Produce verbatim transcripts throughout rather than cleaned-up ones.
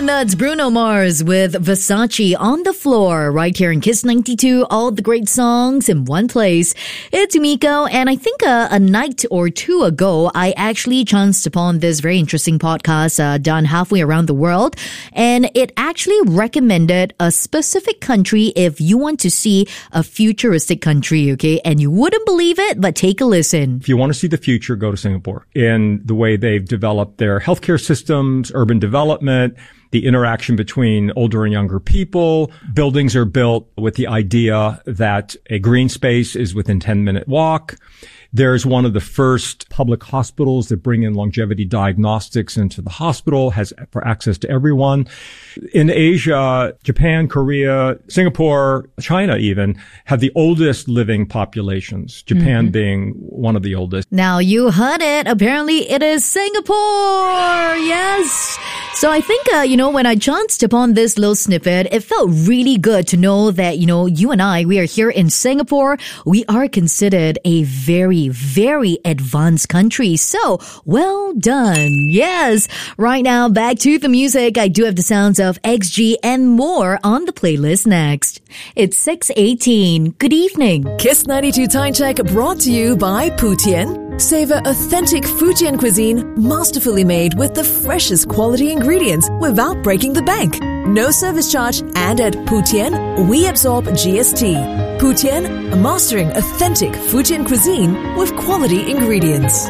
And that's Bruno Mars with Versace on the floor right here in Kiss ninety-two. All the great songs in one place. It's Umiko, and I think a, a night or two ago, I actually chanced upon this very interesting podcast uh, done halfway around the world, and it actually recommended a specific country if you want to see a futuristic country, okay? And you wouldn't believe it, but take a listen. If you want to see the future, go to Singapore. In the way they've developed their healthcare systems, urban development, the interaction between older and younger people. Buildings are built with the idea that a green space is within ten minute walk. There's one of the first public hospitals that bring in longevity diagnostics into the hospital, has for access to everyone. In Asia, Japan, Korea, Singapore, China even, have the oldest living populations, Japan mm-hmm. being one of the oldest. Now you heard it. Apparently it is Singapore. Yes. So I think, uh, you know, when I chanced upon this little snippet, it felt really good to know that, you know, you and I, we are here in Singapore. We are considered a very, very advanced country. So well done. Yes. Right now, back to the music. I do have the sounds of X G and more on the playlist next. It's six eighteen. Good evening. Kiss ninety-two Time Check brought to you by Putian. Savor authentic Fujian cuisine, masterfully made with the freshest quality ingredients without breaking the bank. No service charge, and at Putian, we absorb G S T. Putian, mastering authentic Fujian cuisine with quality ingredients.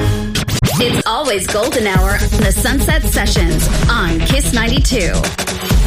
It's always golden hour on the Sunset Sessions on Kiss ninety-two.